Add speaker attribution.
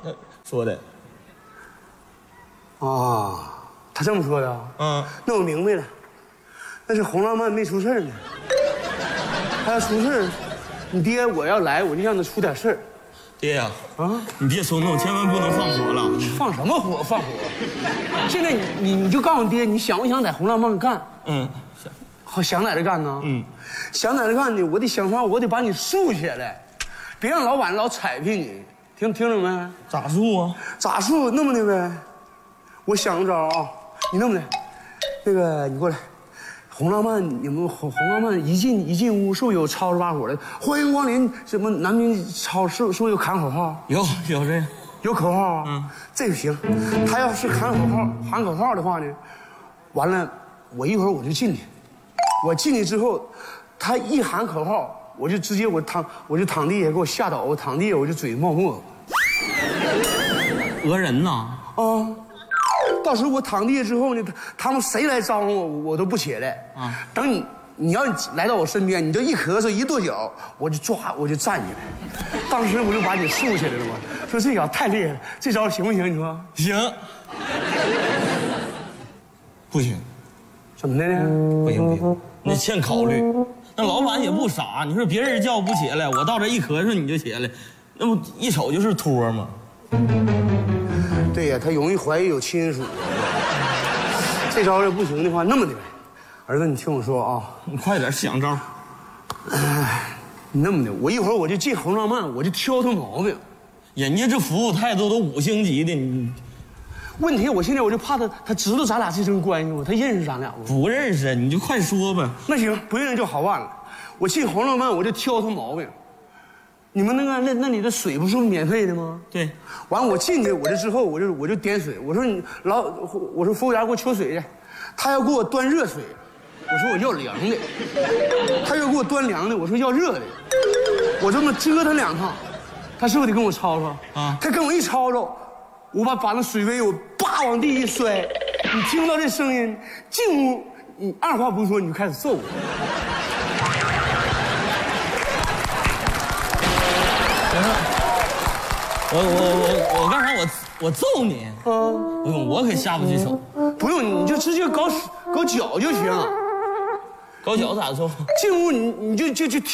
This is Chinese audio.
Speaker 1: 说的。
Speaker 2: 啊，他这么说的。
Speaker 1: 嗯，
Speaker 2: 那我明白了，那是洪浪漫没出事呢。他要出事，你爹我要来，我就让他出点事儿。
Speaker 1: 爹呀，你别冲动，千万不能放火了。
Speaker 2: 放什么火？放火！现在你就告诉爹，你想不想在洪浪漫干？想在这干呢？想在这干呢，我得想法，我得把你竖起来，别让老板老踩劈你。听着没？
Speaker 1: 咋竖啊？
Speaker 2: 咋竖？那么的呗。我想个招啊，你那么的，那个你过来。洪浪漫，你们洪浪漫一进屋，是不是有吵着把火的？欢迎光临，什么南京超市，是不是有喊口号？
Speaker 1: 有这个，
Speaker 2: 有口号啊。这个行。他要是喊口号的话呢，完了，我一会儿我就进去。我进去之后，他一喊口号，我就直接我就躺地下，给我吓倒，我躺地下我就嘴冒沫。
Speaker 1: 讹人呐！
Speaker 2: 到时候我躺地下之后呢，他们谁来招呼我，我都不起来。等你要来到我身边，你就一咳嗽一跺脚，我就站起来。当时我就把你竖起来了嘛。说这小子太厉害了，这招行不行？你说
Speaker 1: 行？不行？
Speaker 2: 怎么的呢？
Speaker 1: 不行，你欠考虑。那老板也不傻，你说别人叫不起来，我到这一咳嗽你就起来，那不一瞅就是托吗？
Speaker 2: 对呀，他容易怀疑有亲属。这招要不行的话，那么的呗，儿子，你听我说啊，
Speaker 1: 你快点想招。
Speaker 2: 那么的，我一会儿我就进洪浪漫，我就挑他毛病。
Speaker 1: 人家这服务态度都5星级的，你
Speaker 2: 问题我现在我就怕他知道咱俩这层关系吗？他认识咱俩不？
Speaker 1: 不认识，你就快说吧。
Speaker 2: 那行，不认识就好办了。我进洪浪漫，我就挑他毛病。你们那里的水不是免费的吗？
Speaker 1: 对。
Speaker 2: 完我进去，我这之后我就点水，我说服务员给我取水去，他要给我端热水，我说我要凉的，他要给我端凉的，我说要热的，我这么折腾2趟，他是不是得跟我吵吵啊？他跟我一吵吵，我把那水杯我叭往地一摔，你听到这声音，进屋你二话不说你就开始揍我。
Speaker 1: 我干啥？我揍你？不用，我可下不去手。
Speaker 2: 不用，你就直接搞脚就行。
Speaker 1: 搞脚咋揍？
Speaker 2: 进屋你就